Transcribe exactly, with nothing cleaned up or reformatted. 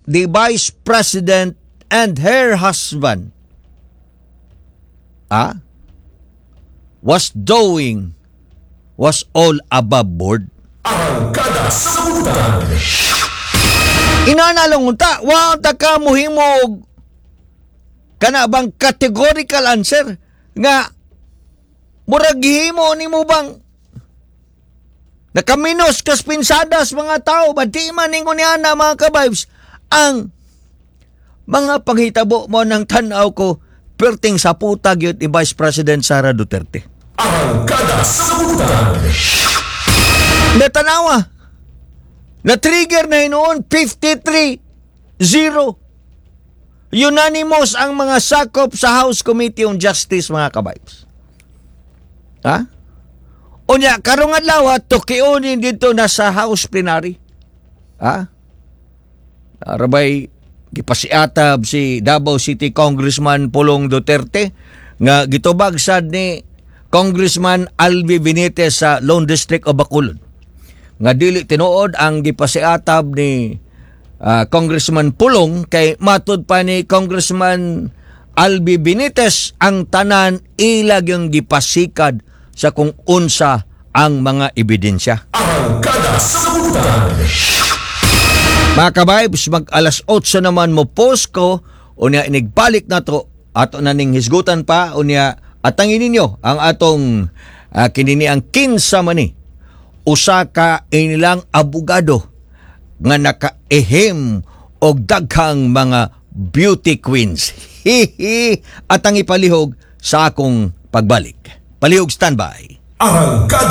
the Vice President and her husband ah, was doing was all above board. Arangkada sa Kabutan. Inanalong unta, wa ta ka muhimog kana bang categorical answer nga murag gihimo nimo bang nakaminos kas pinsadas mga tao ba di man ningon niya na mga kabibes ang mga panghitabo mo ng tanaw ko perting sa puta gyud ni Vice President Sara Duterte. Arangkada sa Kabutan. Natanawa na-trigger na noon fifty-three zero. Unanimous ang mga sakop sa House Committee on Justice, mga kabayos. Ha? Unya, karong adlaw, tukiunin dito na sa House Plenary. Ha? Arabay, gipasiatab si Davao City Congressman Pulong Duterte nga gitubag sad ni Congressman Alvi Benitez sa Lone District of Bacolod. Nga dili tinuod ang gipasiatab ni uh, Congressman Pulong kay matud pa ni Congressman Alvi Benitez ang tanan ilag yung gipasikad sa kung unsa ang mga ebidensya. Arangkada sa Kabutan. Mga kabibes, mag alas otso naman mo post ko unya inigbalik na to ato na ning hisgutan pa unya atangin ninyo ang atong uh, kinini ang kinsa man ni usa ka inilang abogado nga nakaehim og daghang mga beauty queens. Hihi! At ang ipalihog sa akong pagbalik. Palihog standby. Arangkada